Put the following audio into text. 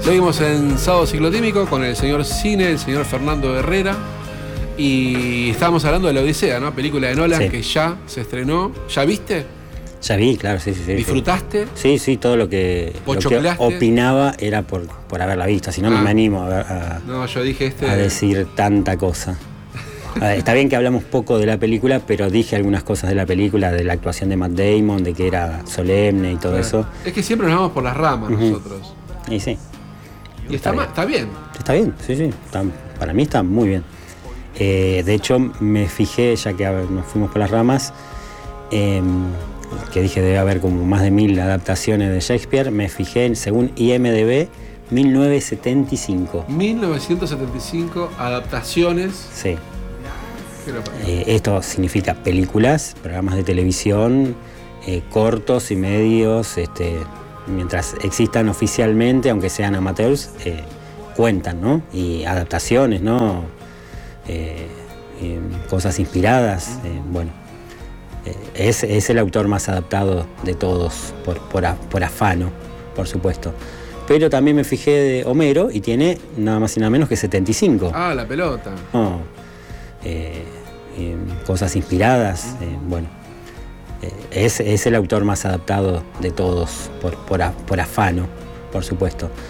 Seguimos en Sábado Ciclotímico con el señor Cine, el señor Fernando Herrera. Y estábamos hablando de La Odisea, ¿no? Película de Nolan, sí, que ya se estrenó. ¿Ya viste? Ya vi, claro, sí. ¿Disfrutaste? Sí, todo lo que opinaba era por haberla visto, si no me animo No, yo dije a decir tanta cosa. Está bien que hablamos poco de la película, pero dije algunas cosas de la película, de la actuación de Matt Damon, de que era solemne y todo eso. Es que siempre nos vamos por las ramas nosotros. Y sí. Y está bien. Está bien, sí. Para mí está muy bien. De hecho, me fijé, ya que nos fuimos por las ramas, que dije debe haber como más de 1000 adaptaciones de Shakespeare, me fijé según IMDb, 1975. 1975 adaptaciones. Sí. Esto significa películas, programas de televisión, cortos y medios, mientras existan oficialmente, aunque sean amateurs, cuentan, ¿no? Y adaptaciones, ¿no? Cosas inspiradas, es el autor más adaptado de todos, por afano, por supuesto. Pero también me fijé de Homero y tiene nada más y nada menos que 75. Ah, la pelota. No, cosas inspiradas, es el autor más adaptado de todos, por afano, por supuesto.